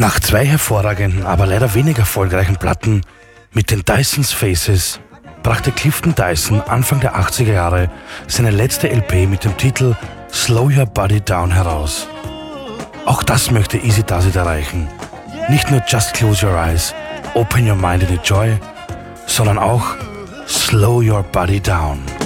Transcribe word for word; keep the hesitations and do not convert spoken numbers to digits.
Nach zwei hervorragenden, aber leider weniger erfolgreichen Platten mit den Dyson's Faces brachte Clifton Dyson Anfang der achtziger Jahre seine letzte L P mit dem Titel Slow Your Body Down heraus. Auch das möchte Easy Does It erreichen. Nicht nur Just Close Your Eyes, Open Your Mind and Enjoy, sondern auch Slow Your Body Down.